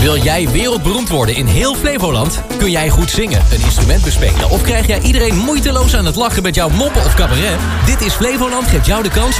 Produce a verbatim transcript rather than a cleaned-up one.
Wil jij wereldberoemd worden in heel Flevoland? Kun jij goed zingen, een instrument bespelen... of krijg jij iedereen moeiteloos aan het lachen met jouw moppen of cabaret? Dit is Flevoland geeft jou de kans